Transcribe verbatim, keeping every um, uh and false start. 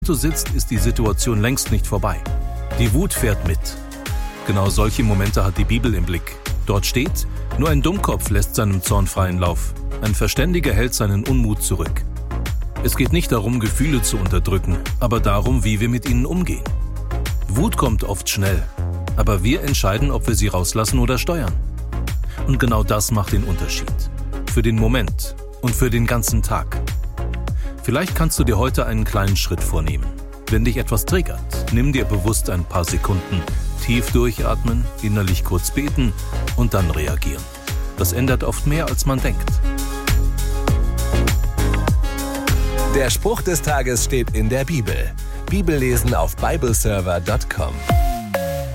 du sitzt, ist die Situation längst nicht vorbei. Die Wut fährt mit. Genau solche Momente hat die Bibel im Blick. Dort steht, nur ein Dummkopf lässt seinem Zorn freien Lauf. Ein Verständiger hält seinen Unmut zurück. Es geht nicht darum, Gefühle zu unterdrücken, aber darum, wie wir mit ihnen umgehen. Wut kommt oft schnell, aber wir entscheiden, ob wir sie rauslassen oder steuern. Und genau das macht den Unterschied. Für den Moment und für den ganzen Tag. Vielleicht kannst du dir heute einen kleinen Schritt vornehmen. Wenn dich etwas triggert, nimm dir bewusst ein paar Sekunden, tief durchatmen, innerlich kurz beten und dann reagieren. Das ändert oft mehr, als man denkt. Der Spruch des Tages steht in der Bibel. Bibellesen auf bibleserver punkt com.